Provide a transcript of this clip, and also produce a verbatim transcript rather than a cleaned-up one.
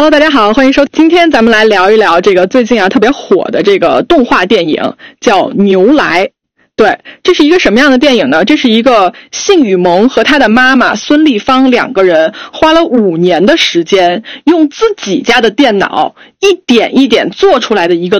Hello， 大家好，欢迎收。今天咱们来聊一聊这个最近啊特别火的这个动画电影，叫《牛来》。对，这是一个什么样的电影呢？这是一个信宇萌和他的妈妈孙丽芳两个人花了五年的时间，用自己家的电脑一点一点做出来的一个